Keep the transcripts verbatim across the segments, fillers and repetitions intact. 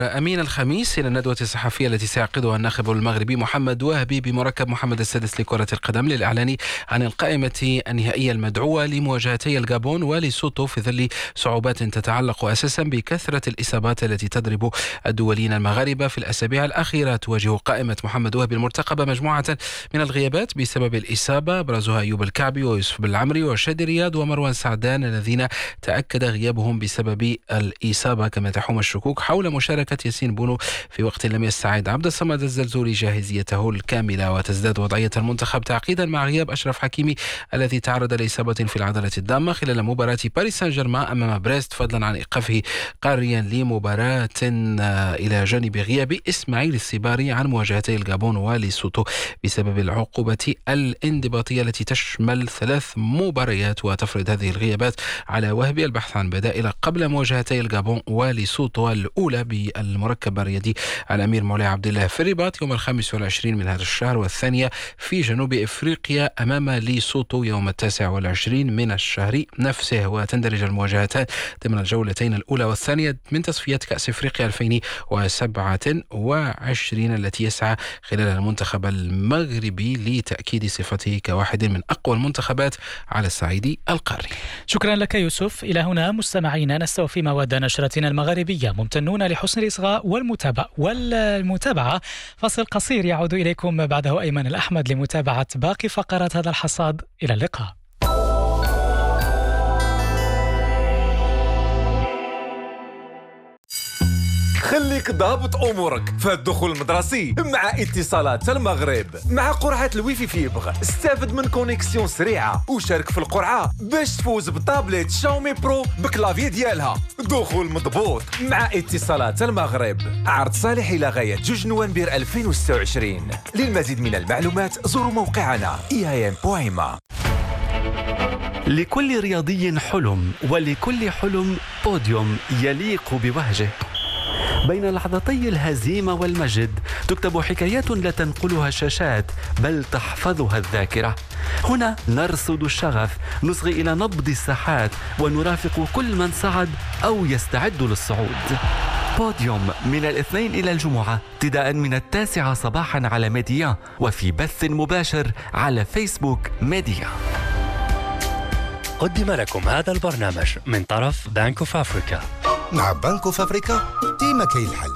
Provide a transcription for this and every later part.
أمين الخميس إلى الندوة الصحفية التي سيعقدها الناخب المغربي محمد وهبي بمركب محمد السادس لكرة القدم للإعلان عن القائمة النهائية المدعوة لمواجهتي الغابون وليسوتو في ظل صعوبات تتعلق أساسا بكثرة الإصابات التي تضرب الدوليين المغاربة في الأسابيع الأخيرة. تواجه قائمة محمد وهبي المرتقبة مجموعة من الغيابات بسبب الإصابة، أبرزها أيوب الكعبي ويوسف بالعمري وشادي رياض ومروان سعدان الذين تأكد غيابهم بسبب الإصابة، كما تحوم الشكوك حول مشاركة ياسين بونو في وقت لم يستعد عبد الصمد الزلزولي جاهزيته الكاملة. وتزداد وضعية المنتخب تعقيدا مع غياب أشرف حكيمي الذي تعرض لإصابة في العضلة الضامة خلال مباراة باريس سان جيرمان أمام بريست، فضلا عن إيقافه قاريا لمباراة إلى جانب غياب إسماعيل السباري عن مواجهتي الغابون وليسوتو بسبب العقوبة الانضباطية التي تشمل ثلاث مباريات. وتفرض هذه الغيابات على وهبي البحث عن بدائل قبل مواجهتي الغابون وليسوتو الأولى بالمركب الرياضي الأمير مولاي عبد الله في الرباط يوم الخامس والعشرين من هذا الشهر، والثانية في جنوب إفريقيا أمام ليسوتو يوم التاسع والعشرين من الشهر نفسه. وتندرج المواجهتان ضمن الجولتين الأولى والثانية من تصفيات كأس إفريقيا ألفين وسبعة وعشرين التي يسعى خلال المنتخب المغربي لتأكيد صفته كواحد من أقوى المنتخبات على الصعيد القاري. شكرا لك يوسف. إلى هنا مستمعينا نستوفي مواد نشرتنا المغاربية، ممتنون لحسن الإصغاء والمتابعة والمتابعة. فصل قصير يعود إليكم بعده أيمن الأحمد لمتابعة باقي فقرات هذا الحصاد. إلى اللقاء. خليك ضابط أمورك في الدخول المدرسي مع اتصالات المغرب. مع قرعة الويفي فيبغ استافد من كونيكسيون سريعة وشارك في القرعة باش تفوز بطابلت شاومي برو بكلافي ديالها. دخول مضبوط مع اتصالات المغرب. عرض صالح إلى غاية جوج نوفمبر ألفين وستة وعشرين. للمزيد من المعلومات زوروا موقعنا إي آي إم بوينت إم إيه. لكل رياضي حلم، ولكل حلم بوديوم يليق بوهجه. بين لحظتي الهزيمة والمجد تكتب حكايات لا تنقلها الشاشات بل تحفظها الذاكرة. هنا نرصد الشغف، نصغي إلى نبض الساحات ونرافق كل من صعد أو يستعد للصعود. بوديوم من الاثنين إلى الجمعة ابتداء من التاسعة صباحا على ميديا، وفي بث مباشر على فيسبوك ميديا. قدم لكم هذا البرنامج من طرف بنك اوف افريكا. مع بنك اوف افريكا ديما كاين الحل.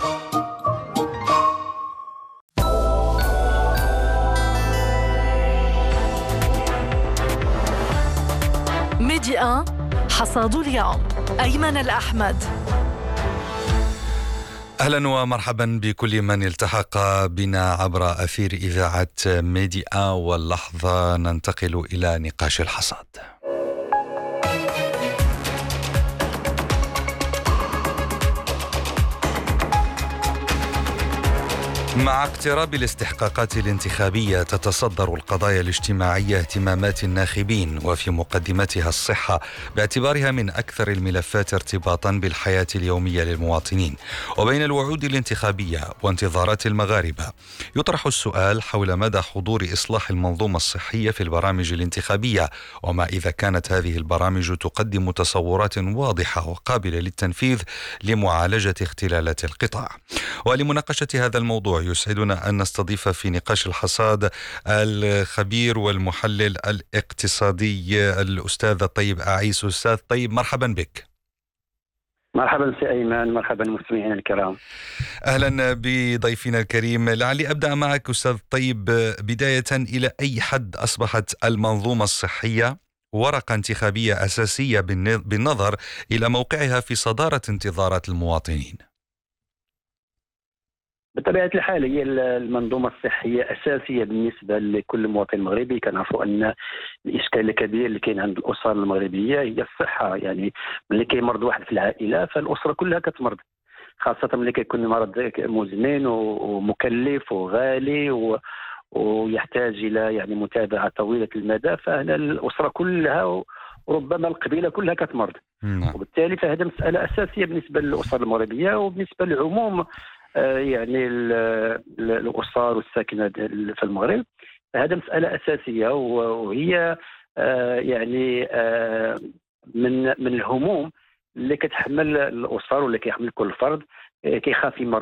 ميديا حصاد اليوم أيمن الأحمد. أهلا ومرحبا بكل من التحق بنا عبر أثير إذاعة ميديا، واللحظة ننتقل إلى نقاش الحصاد. مع اقتراب الاستحقاقات الانتخابية تتصدر القضايا الاجتماعية اهتمامات الناخبين، وفي مقدمتها الصحة باعتبارها من أكثر الملفات ارتباطا بالحياة اليومية للمواطنين. وبين الوعود الانتخابية وانتظارات المغاربة يطرح السؤال حول مدى حضور إصلاح المنظومة الصحية في البرامج الانتخابية، وما إذا كانت هذه البرامج تقدم تصورات واضحة وقابلة للتنفيذ لمعالجة اختلالات القطاع. ولمناقشة هذا الموضوع يسعدنا أن نستضيف في نقاش الحصاد الخبير والمحلل الاقتصادي الأستاذ طيب أعيس. أستاذ طيب، مرحبا بك. مرحبا سي أيمن، مرحبا مستمعينا الكرام. أهلا بضيفنا الكريم. لعلي أبدأ معك أستاذ طيب، بداية إلى أي حد أصبحت المنظومة الصحية ورقة انتخابية أساسية بالنظر إلى موقعها في صدارة انتظارات المواطنين؟ بطبيعة الحال هي المنظومة الصحية أساسية بالنسبة لكل مواطن مغربي. كنعرفوا أن الإشكال الكبير اللي كاين عند الأسر المغربية هي الصحة، يعني ملي كيمرض واحد في العائلة فالأسرة كلها كتمرض، خاصة ملي كيكون مرض مزمن ومكلف وغالي و... ويحتاج إلى يعني متابعة طويلة المدى، فهنا الأسرة كلها وربما القبيلة كلها كتمرض. وبالتالي فهذا مسألة أساسية بالنسبة للأسر المغربية وبالنسبة للعموم يعني الأسر والساكنة في المغرب. هذا مسألة أساسية وهي يعني من من الهموم اللي كتحمل الأسر ولا كيحمل كل فرد كيخاف يمرض